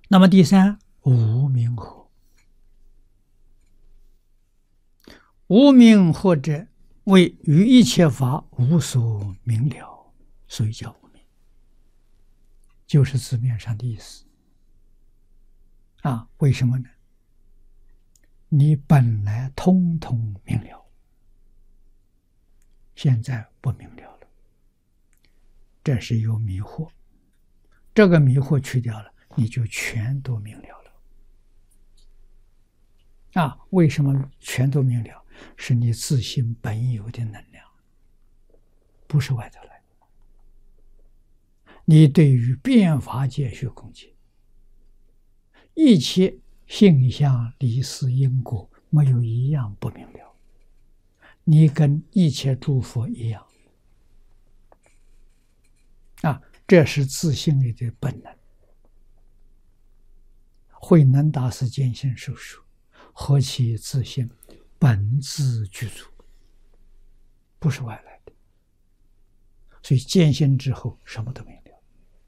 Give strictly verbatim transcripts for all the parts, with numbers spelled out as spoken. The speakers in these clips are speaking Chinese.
那么第三，无明惑。无明惑者，为于一切法无所明了，所以叫无明，就是字面上的意思。啊，为什么呢？你本来通通明了，现在不明了了，这是有迷惑。这个迷惑去掉了，你就全都明了了。啊，为什么全都明了？是你自性本有的能量，不是外头来的。你对于变法界虚空界，一切性相离事因果，没有一样不明了。你跟一切诸佛一样，啊，这是自性里的本能。慧能大师见性受说：“何其自性，本自具足，不是外来的。”所以见性之后，什么都明了。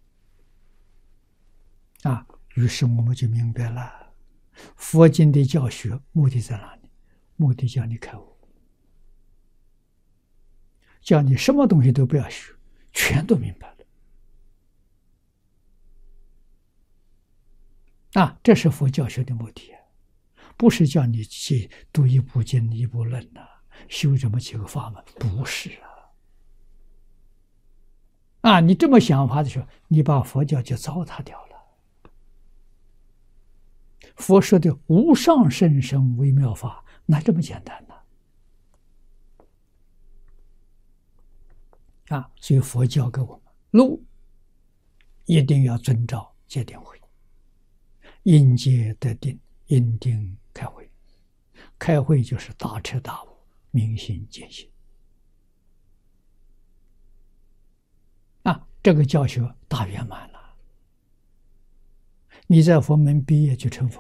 啊，于是我们就明白了，佛经的教学目的在哪里？目的叫你开悟，叫你什么东西都不要学，全都明白了。啊，这是佛教学的目的，不是叫你去读一部经一部论呐、啊，修这么几个法门，不是啊。啊，你这么想法的时候，你把佛教就糟蹋掉了。佛说的无上甚深微妙法，哪这么简单呢？啊，所以佛教给我们路，一定要遵照戒定慧。因戒得定，因定开慧，开慧就是大彻大悟，明心见性。啊，这个教学大圆满了。你在佛门毕业就成佛。